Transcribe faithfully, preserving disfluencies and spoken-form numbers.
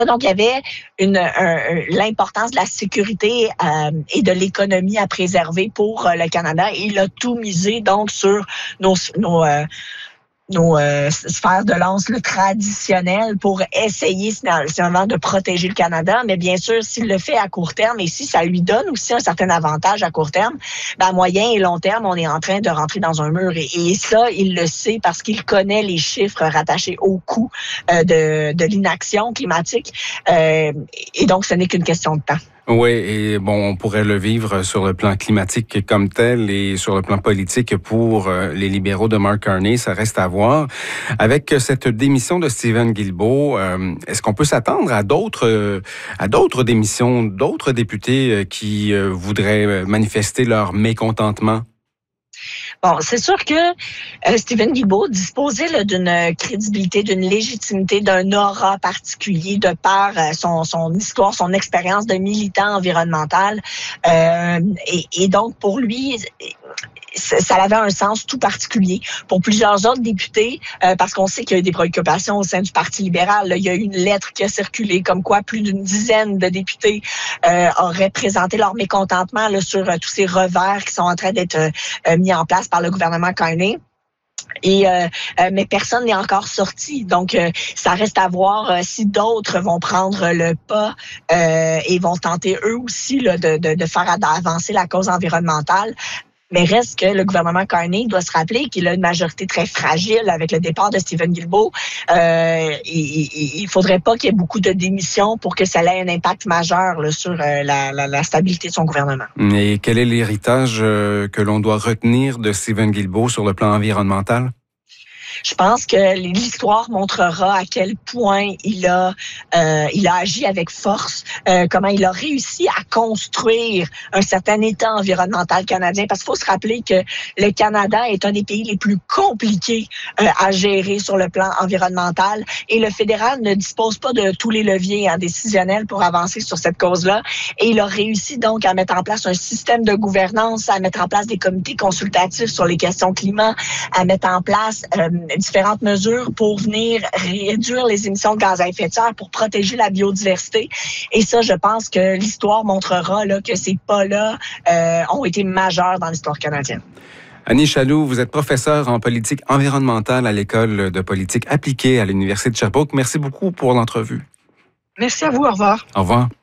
Donc, il y avait une, un, l'importance de la sécurité euh, et de l'économie à préserver pour euh, le Canada. Et il a tout misé donc sur nos, nos, euh, nos euh, sphères de lance le traditionnel pour essayer finalement de protéger le Canada. Mais bien sûr, s'il le fait à court terme et si ça lui donne aussi un certain avantage à court terme, ben à moyen et long terme, on est en train de rentrer dans un mur. Et, et ça, il le sait parce qu'il connaît les chiffres rattachés au coût euh, de, de l'inaction climatique. Euh, et donc, ce n'est qu'une question de temps. Oui, et bon, on pourrait le vivre sur le plan climatique comme tel et sur le plan politique pour les libéraux de Mark Carney, ça reste à voir. Avec cette démission de Stephen Guilbeault, euh, est-ce qu'on peut s'attendre à d'autres à d'autres démissions, d'autres députés qui voudraient manifester leur mécontentement? Bon, c'est sûr que euh, Stephen Guilbeault disposait là, d'une crédibilité, d'une légitimité, d'un aura particulier de par euh, son, son histoire, son expérience de militant environnemental. Euh, et, et donc, pour lui, ça avait un sens tout particulier. Pour plusieurs autres députés, euh, parce qu'on sait qu'il y a eu des préoccupations au sein du Parti libéral, là, il y a eu une lettre qui a circulé comme quoi plus d'une dizaine de députés euh, auraient présenté leur mécontentement là, sur euh, tous ces revers qui sont en train d'être euh, mis en place par le gouvernement Carney. Et euh, euh, mais personne n'est encore sorti, donc euh, ça reste à voir euh, si d'autres vont prendre le pas euh, et vont tenter eux aussi là, de, de, de faire avancer la cause environnementale. Mais reste que le gouvernement Carney doit se rappeler qu'il a une majorité très fragile avec le départ de Stephen Guilbeault. Euh, il ne faudrait pas qu'il y ait beaucoup de démissions pour que ça ait un impact majeur là, sur euh, la, la, la stabilité de son gouvernement. Et quel est l'héritage euh, que l'on doit retenir de Stephen Guilbeault sur le plan environnemental? Je pense que l'histoire montrera à quel point il a, euh, il a agi avec force, euh, comment il a réussi à construire un certain état environnemental canadien. Parce qu'il faut se rappeler que le Canada est un des pays les plus compliqués euh, à gérer sur le plan environnemental. Et le fédéral ne dispose pas de tous les leviers hein, décisionnels pour avancer sur cette cause-là. Et il a réussi donc à mettre en place un système de gouvernance, à mettre en place des comités consultatifs sur les questions climat, à mettre en place euh, différentes mesures pour venir réduire les émissions de gaz à effet de serre pour protéger la biodiversité. Et ça, je pense que l'histoire montrera là, que ces pas-là euh, ont été majeurs dans l'histoire canadienne. Annie Chaloux, vous êtes professeure en politique environnementale à l'École de politique appliquée à l'Université de Sherbrooke. Merci beaucoup pour l'entrevue. Merci à vous. Au revoir. Au revoir.